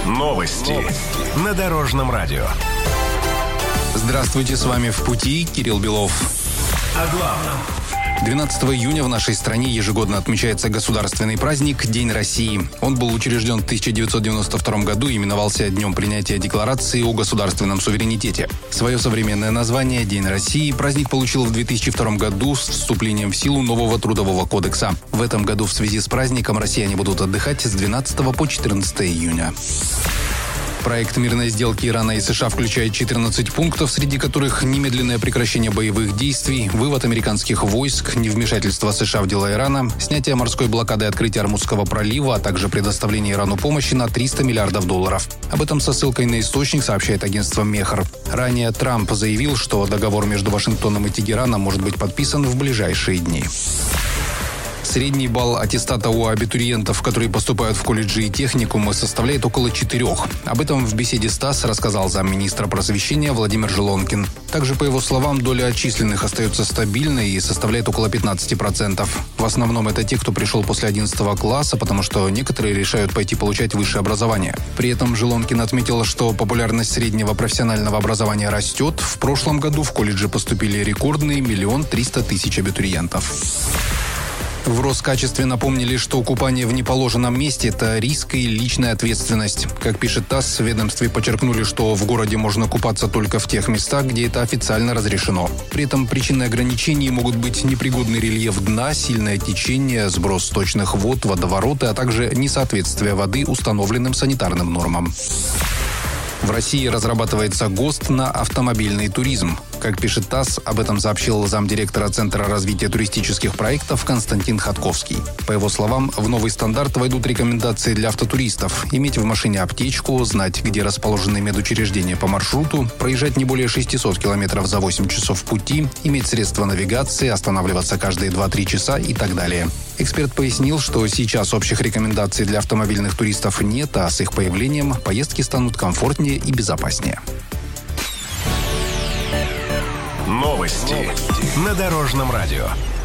Новости на Дорожном радио. Здравствуйте, с вами «В пути» Кирилл Белов. О главном. 12 июня в нашей стране ежегодно отмечается государственный праздник День России. Он был учрежден в 1992 году и именовался Днем принятия Декларации о государственном суверенитете. Свое современное название «День России» праздник получил в 2002 году с вступлением в силу нового Трудового кодекса. В этом году в связи с праздником россияне будут отдыхать с 12 по 14 июня. Проект мирной сделки Ирана и США включает 14 пунктов, среди которых немедленное прекращение боевых действий, вывод американских войск, невмешательство США в дела Ирана, снятие морской блокады и открытие Ормузского пролива, а также предоставление Ирану помощи на $300 миллиардов. Об этом со ссылкой на источник сообщает агентство Мехр. Ранее Трамп заявил, что договор между Вашингтоном и Тегераном может быть подписан в ближайшие дни. Средний балл аттестата у абитуриентов, которые поступают в колледжи и техникумы, составляет около 4. Об этом в беседе с ТАСС рассказал замминистра просвещения Владимир Желонкин. Также, по его словам, доля отчисленных остается стабильной и составляет около 15%. В основном это те, кто пришел после 11 класса, потому что некоторые решают пойти получать высшее образование. При этом Желонкин отметил, что популярность среднего профессионального образования растет. В прошлом году в колледжи поступили рекордные 1 300 000 абитуриентов. В Роскачестве напомнили, что купание в неположенном месте – это риск и личная ответственность. Как пишет ТАСС, в ведомстве подчеркнули, что в городе можно купаться только в тех местах, где это официально разрешено. При этом причиной ограничений могут быть непригодный рельеф дна, сильное течение, сброс сточных вод, водовороты, а также несоответствие воды установленным санитарным нормам. В России разрабатывается ГОСТ на автомобильный туризм. Как пишет ТАСС, об этом сообщил замдиректора Центра развития туристических проектов Константин Ходковский. По его словам, в новый стандарт войдут рекомендации для автотуристов: иметь в машине аптечку, знать, где расположены медучреждения по маршруту, проезжать не более 600 километров за 8 часов пути, иметь средства навигации, останавливаться каждые 2-3 часа и так далее. Эксперт пояснил, что сейчас общих рекомендаций для автомобильных туристов нет, а с их появлением поездки станут комфортнее и безопаснее. Новости на Дорожном радио.